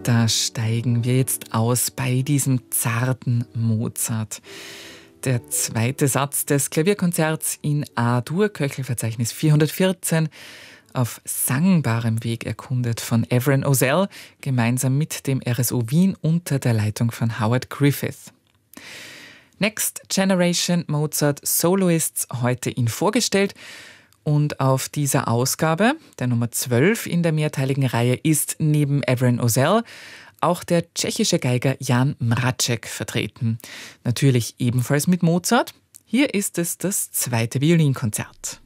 Da steigen wir jetzt aus bei diesem zarten Mozart. Der zweite Satz des Klavierkonzerts in A-Dur, Köchelverzeichnis 414, auf sangbarem Weg erkundet von Everin Ozell, gemeinsam mit dem RSO Wien unter der Leitung von Howard Griffith. Next Generation Mozart Soloists heute Ihnen vorgestellt. Und auf dieser Ausgabe, der Nummer 12 in der mehrteiligen Reihe, ist neben Everin Ozell auch der tschechische Geiger Jan Mraček vertreten. Natürlich ebenfalls mit Mozart. Hier ist es das zweite Violinkonzert.